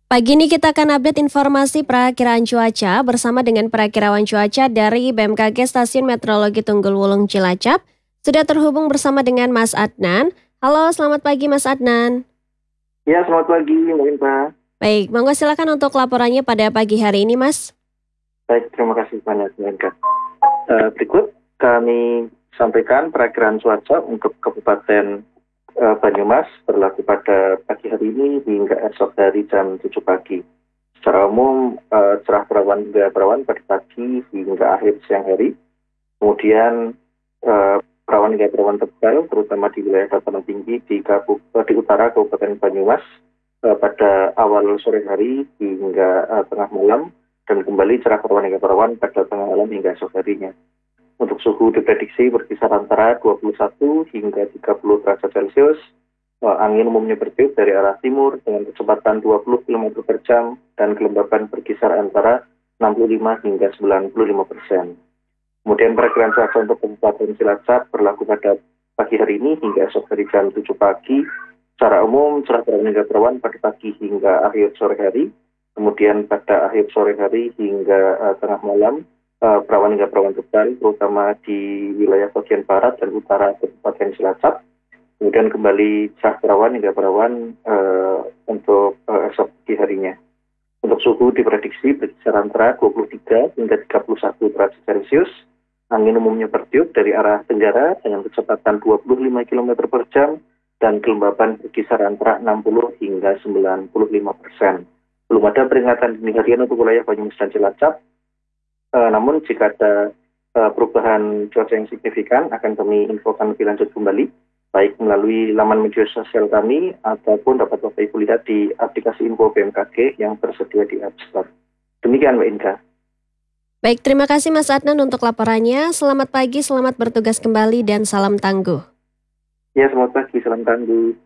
Pagi ini kita akan update informasi perakiraan cuaca bersama dengan perakirawan cuaca dari BMKG Stasiun Meteorologi Tunggul Wulung Cilacap. Sudah terhubung bersama dengan Mas Adnan. Halo, selamat pagi Mas Adnan. Ya, selamat pagi Mbak Inta. Baik, monggo silakan untuk laporannya pada pagi hari ini Mas. Baik, terima kasih banyak Mbak Inka. Berikut kami sampaikan perakiraan cuaca untuk Kabupaten Banyumas berlaku pada pagi hari ini hingga esok hari jam 7 pagi. Secara umum cerah berawan hingga berawan pada pagi hingga akhir siang hari. Kemudian berawan hingga berawan tebal terutama di wilayah dataran tinggi di utara Kabupaten Banyumas pada awal sore hari hingga tengah malam, dan kembali cerah berawan hingga berawan pada tengah malam hingga esok harinya. Untuk suhu diprediksi berkisar antara 21 hingga 30 derajat Celcius. Angin umumnya bertiup dari arah timur dengan kecepatan 20 km per jam dan kelembapan berkisar antara 65 hingga 95%. Kemudian perakiraan cuaca untuk Kabupaten Cilacap berlaku pada pagi hari ini hingga esok hari jam 7 pagi. Secara umum cerah berawan hingga berawan pada pagi hingga akhir sore hari. Kemudian pada akhir sore hari hingga tengah malam berawan hingga berawan tebal terutama di wilayah bagian barat dan utara Kabupaten Cilacap. Kemudian kembali cerah berawan hingga berawan untuk esok pagi harinya. Untuk suhu diprediksi berkisar antara 23 hingga 31 derajat Celcius. Angin umumnya bertiup dari arah tenggara dengan kecepatan 25 km per jam dan kelembapan berkisar antara 60 hingga 95%. Belum ada peringatan dini harian untuk wilayah Banyumas dan Cilacap. Namun jika ada perubahan cuaca yang signifikan akan kami infokan lebih lanjut kembali, baik melalui laman media sosial kami ataupun dapat Bapak Ibu lihat di aplikasi info BMKG yang tersedia di App Store. Demikian Mbak Inka. Baik, terima kasih Mas Adnan untuk laporannya. Selamat pagi, selamat bertugas kembali dan salam tangguh. Ya, selamat pagi, salam tangguh.